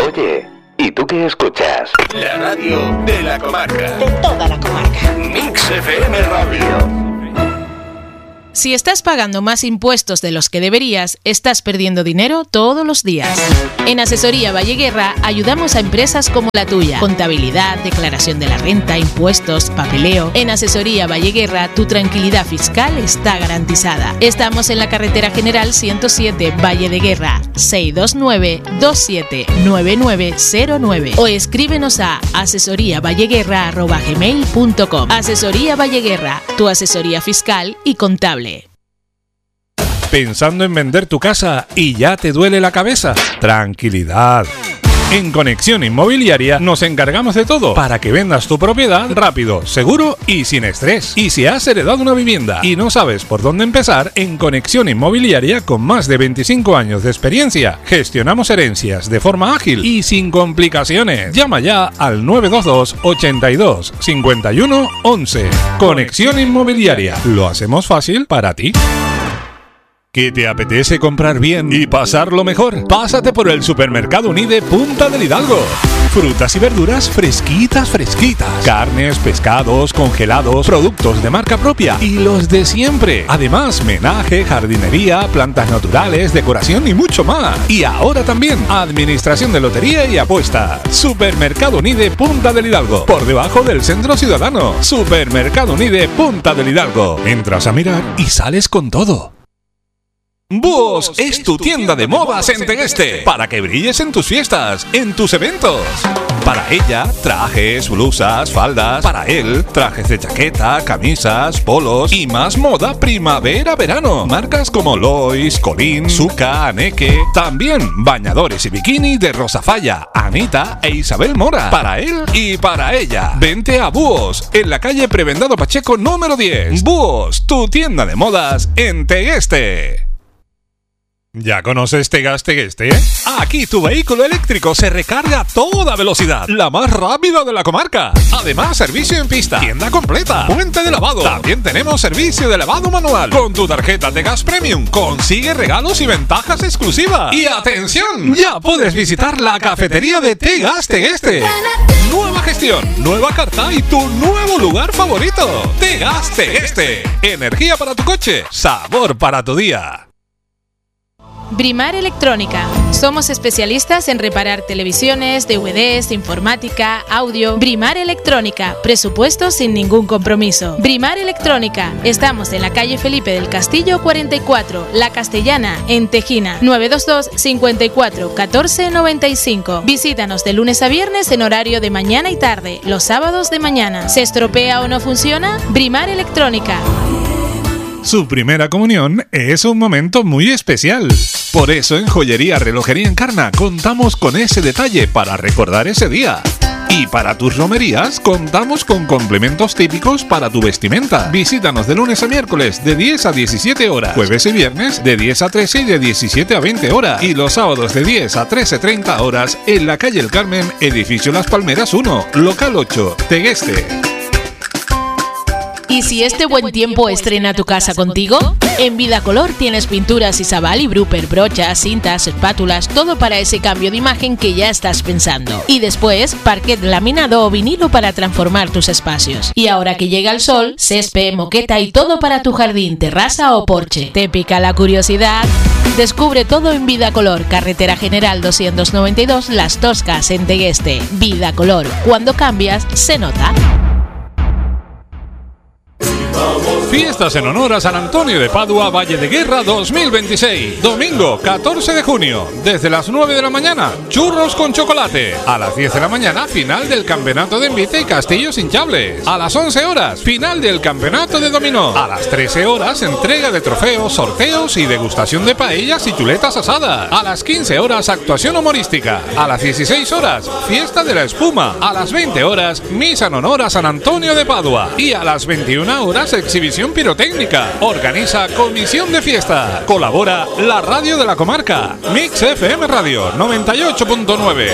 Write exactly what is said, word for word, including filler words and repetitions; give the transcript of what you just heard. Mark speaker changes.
Speaker 1: Oye, ¿y tú qué escuchas?
Speaker 2: La radio de la comarca.
Speaker 3: De toda la comarca.
Speaker 2: Mix F M Radio.
Speaker 4: Si estás pagando más impuestos de los que deberías, estás perdiendo dinero todos los días. En Asesoría Valleguerra ayudamos a empresas como la tuya. Contabilidad, declaración de la renta, impuestos, papeleo. En Asesoría Valleguerra tu tranquilidad fiscal está garantizada. Estamos en la carretera general ciento siete Valle de Guerra, seis dos nueve, dos siete nueve nueve cero nueve o escríbenos a asesoría valleguerra arroba gmail punto com. Asesoría Valleguerra, tu asesoría fiscal y contable.
Speaker 5: ¿Pensando en vender tu casa y ya te duele la cabeza? Tranquilidad. En Conexión Inmobiliaria nos encargamos de todo para que vendas tu propiedad rápido, seguro y sin estrés. Y si has heredado una vivienda y no sabes por dónde empezar, en Conexión Inmobiliaria, con más de veinticinco años de experiencia, gestionamos herencias de forma ágil y sin complicaciones. Llama ya al nueve dos dos, ochenta y dos, cincuenta y uno, once. Conexión Inmobiliaria. Lo hacemos fácil para ti. ¿Qué te apetece comprar bien y pasarlo mejor? Pásate por el Supermercado Unide Punta del Hidalgo. Frutas y verduras fresquitas, fresquitas. Carnes, pescados, congelados, productos de marca propia y los de siempre. Además, menaje, jardinería, plantas naturales, decoración y mucho más. Y ahora también, administración de lotería y apuestas. Supermercado Unide Punta del Hidalgo. Por debajo del Centro Ciudadano. Supermercado Unide Punta del Hidalgo. Entras a mirar y sales con todo. Búhos es tu tienda de modas en Tegueste para que brilles en tus fiestas, en tus eventos. Para ella, trajes, blusas, faldas. Para él, trajes de chaqueta, camisas, polos y más moda primavera-verano. Marcas como Lois, Colín, Zucca, Aneke. También bañadores y bikini de Rosafalla, Anita e Isabel Mora. Para él y para ella. Vente a Búhos, en la calle Prebendado Pacheco número diez. Búhos, tu tienda de modas en Tegueste. ¿Ya conoces Tegas Tegueste? Aquí tu vehículo eléctrico se recarga a toda velocidad, la más rápida de la comarca. Además, servicio en pista, tienda completa, puente de lavado. También tenemos servicio de lavado manual. Con tu tarjeta Tegas Premium consigue regalos y ventajas exclusivas. Y atención, ya puedes visitar la cafetería de Tegas Tegueste. Nueva gestión, nueva carta y tu nuevo lugar favorito. Tegas Tegueste. Energía para tu coche, sabor para tu día.
Speaker 4: Brimar Electrónica. Somos especialistas en reparar televisiones, D V Ds, informática, audio. Brimar Electrónica. Presupuesto sin ningún compromiso. Brimar Electrónica. Estamos en la calle Felipe del Castillo cuarenta y cuatro, La Castellana, en Tejina. nueve dos dos, cincuenta y cuatro, catorce noventa y cinco. Visítanos de lunes a viernes en horario de mañana y tarde. Los sábados de mañana. ¿Se estropea o no funciona? Brimar Electrónica.
Speaker 5: Su primera comunión es un momento muy especial. Por eso en Joyería Relojería Encarna contamos con ese detalle para recordar ese día. Y para tus romerías contamos con complementos típicos para tu vestimenta. Visítanos de lunes a miércoles de diez a diecisiete horas, jueves y viernes de diez a trece y de diecisiete a veinte horas y los sábados de diez a trece treinta horas en la calle El Carmen, edificio Las Palmeras uno, local ocho, Tegueste.
Speaker 4: ¿Y si este buen tiempo estrena tu casa contigo? En Vidacolor tienes pinturas Isabal y Bruper, brochas, cintas, espátulas, todo para ese cambio de imagen que ya estás pensando. Y después, parquet laminado o vinilo para transformar tus espacios. Y ahora que llega el sol, césped, moqueta y todo para tu jardín, terraza o porche. ¿Te pica la curiosidad? Descubre todo en Vidacolor, carretera general doscientos noventa y dos, Las Toscas, en Tegueste. Vidacolor, cuando cambias, se nota.
Speaker 5: Fiestas en honor a San Antonio de Padua, Valle de Guerra dos mil veintiséis. Domingo catorce de junio, desde las nueve de la mañana, churros con chocolate. A las diez de la mañana, final del campeonato de envite y castillos hinchables. A las once horas, final del campeonato de dominó. A las trece horas, entrega de trofeos, sorteos y degustación de paellas y chuletas asadas. A las quince horas, actuación humorística. A las dieciséis horas, fiesta de la espuma. A las veinte horas, misa en honor a San Antonio de Padua. Y a las veintiuna horas, exhibición pirotécnica. Organiza Comisión de Fiesta. Colabora la radio de la comarca. Mix F M Radio noventa y ocho punto nueve.